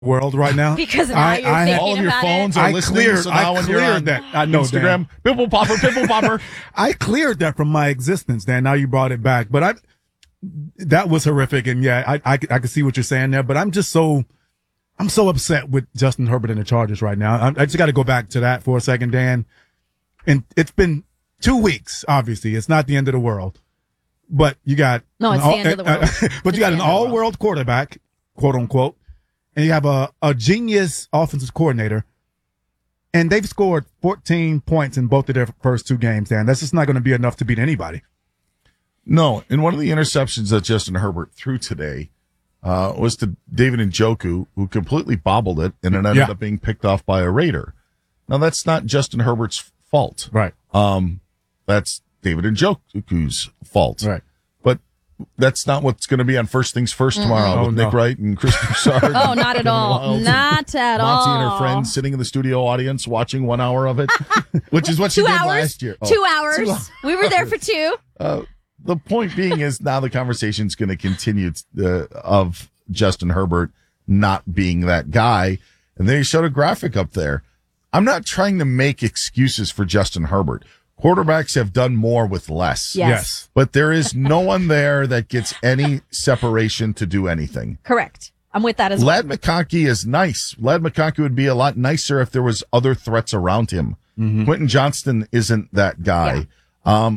world right now. Because now you're thinking all of your about phones it. are listening. So now when you're on that. I know, Instagram, pimple popper. I cleared that from my existence, Dan. Now you brought it back, but that was horrific. And yeah, I can see what you're saying there, but I'm so upset with Justin Herbert and the Chargers right now. I just got to go back to that for a second, Dan. And it's been 2 weeks. Obviously, it's not the end of the world, but you got the end of the world. But you got an all-world quarterback, quote unquote, and you have a genius offensive coordinator, and they've scored 14 points in both of their first 2 games. Dan, that's just not going to be enough to beat anybody. No, and one of the interceptions that Justin Herbert threw today was to David Njoku, who completely bobbled it, and it ended up being picked off by a Raider. Now, that's not Justin Herbert's fault. Right. That's David Njoku's fault. Right. But that's not what's going to be on First Things First tomorrow with Nick Wright and Chris Broussard. Oh, not at all. Not at all. Monty and her friends sitting in the studio audience watching 1 hour of it, which is what she 2 did hours. last year. 2 hours. We were there for 2. The point being is now the conversation's going to continue of Justin Herbert not being that guy. And then he showed a graphic up there. I'm not trying to make excuses for Justin Herbert. Quarterbacks have done more with less. Yes. But there is no one there that gets any separation to do anything. Correct. I'm with that as well. Ladd McConkey is nice. Ladd McConkey would be a lot nicer if there was other threats around him. Mm-hmm. Quentin Johnston isn't that guy. Yeah.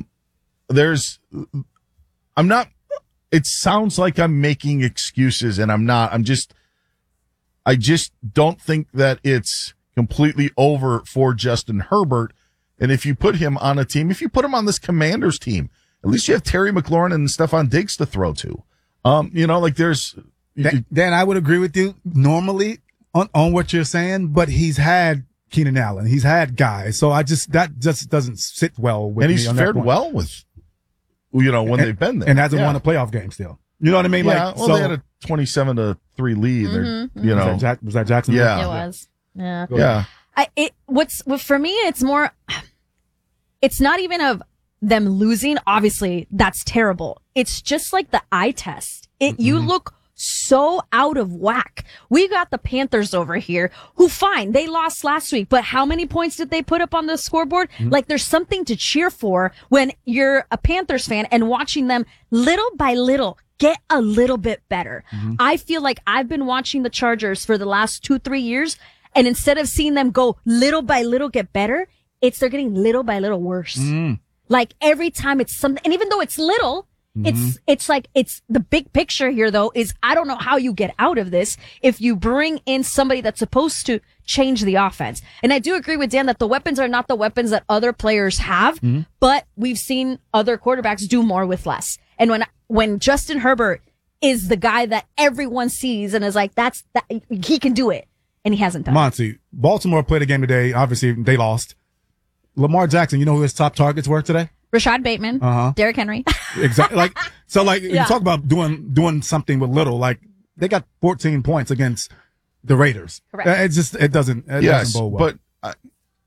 It sounds like I'm making excuses and I'm not. I just don't think that it's completely over for Justin Herbert. And if you put him on a team, if you put him on this Commanders team, at least you have Terry McLaurin and Stephon Diggs to throw to. There's Dan, I would agree with you normally on what you're saying, but he's had Keenan Allen. He's had guys. So that just doesn't sit well with me. And he's fared well with, when they've been there. And hasn't won a playoff game still. You know what I mean? Yeah, they had a 27-3 lead. Was that Jacksonville? Yeah. It was. Yeah. Yeah. For me, it's more, it's not even of them losing. Obviously, that's terrible. It's just like the eye test. You look so out of whack. We got the Panthers over here who they lost last week, but how many points did they put up on the scoreboard? Like there's something to cheer for when you're a Panthers fan and watching them little by little get a little bit better. I feel like I've been watching the Chargers for the last 2-3 years, and instead of seeing them go little by little get better, they're getting little by little worse. Like every time it's something, and even though it's little, it's like the big picture here though is I don't know how you get out of this if you bring in somebody that's supposed to change the offense. And I do agree with Dan that the weapons are not the weapons that other players have, but we've seen other quarterbacks do more with less. And when Justin Herbert is the guy that everyone sees and is like, he can do it. And he hasn't done it. Monty, Baltimore played a game today. Obviously, they lost. Lamar Jackson, you know who his top targets were today? Rashad Bateman, Derrick Henry. Exactly. You talk about doing something with little. Like they got 14 points against the Raiders. Correct. It doesn't bode well. But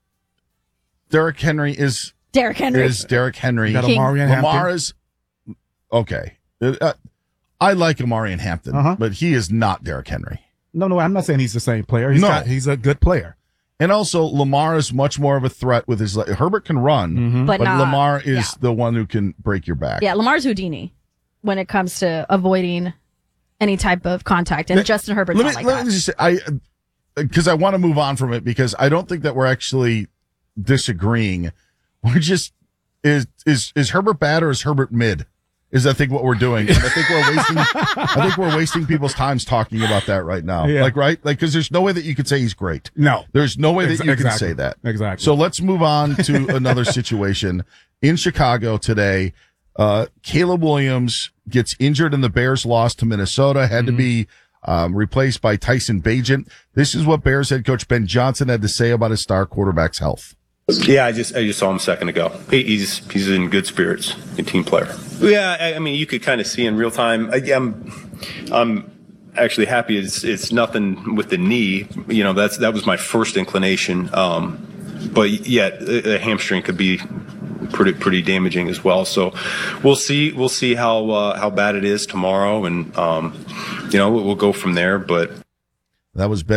Derrick Henry is Derrick Henry. You got Amari and Lamar is okay. I like Amari and Hampton, but he is not Derrick Henry. No, I'm not saying he's the same player. He's a good player. And also, Lamar is much more of a threat with his Herbert can run, but Lamar is the one who can break your back. Yeah, Lamar's Houdini when it comes to avoiding any type of contact. And Justin Herbert's not like that. Let me just say, because I want to move on from it because I don't think that we're actually disagreeing. We're just, is Herbert bad or is Herbert mid? Is I think what we're doing. And I think we're wasting people's times talking about that right now. Yeah. Because there's no way that you could say he's great. No. There's no way that you can say that. Exactly. So let's move on to another situation. In Chicago today, Caleb Williams gets injured in the Bears loss to Minnesota, had to be replaced by Tyson Bagent. This is what Bears head coach Ben Johnson had to say about his star quarterback's health. Yeah, I just saw him a second ago. He's in good spirits, a team player. Yeah, I mean, you could kind of see in real time. I'm actually happy. It's nothing with the knee. That was my first inclination. But yet a hamstring could be pretty damaging as well. So we'll see how bad it is tomorrow, and we'll go from there. But That was